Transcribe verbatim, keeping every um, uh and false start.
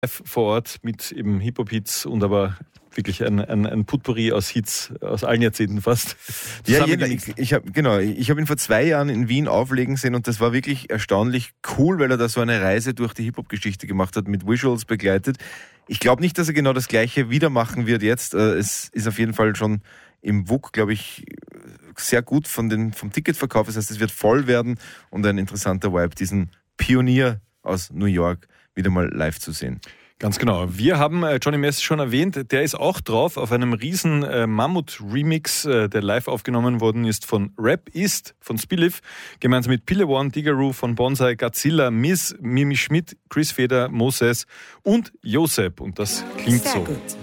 vor Ort mit eben Hip-Hop-Hits und aber wirklich ein, ein, ein Potpourri aus Hits aus allen Jahrzehnten fast. Ja, jeder, ich, ich habe genau, ich habe ihn vor zwei Jahren in Wien auflegen sehen und das war wirklich erstaunlich cool, weil er da so eine Reise durch die Hip-Hop-Geschichte gemacht hat, mit Visuals begleitet. Ich glaube nicht, dass er genau das Gleiche wieder machen wird jetzt. Es ist auf jeden Fall schon im W U K, glaube ich, sehr gut von den, vom Ticketverkauf. Das heißt, es wird voll werden und ein interessanter Vibe, diesen Pionier aus New York wieder mal live zu sehen. Ganz genau. Wir haben äh, Johnny Mess schon erwähnt, der ist auch drauf auf einem riesen äh, Mammut-Remix, äh, der live aufgenommen worden ist von Rap Ist, von Spiliff, gemeinsam mit Pille One, Diggeroo von Bonsai, Godzilla, Miss, Mimi Schmidt, Chris Feder, Moses und Josep. Und das klingt Sehr so. gut.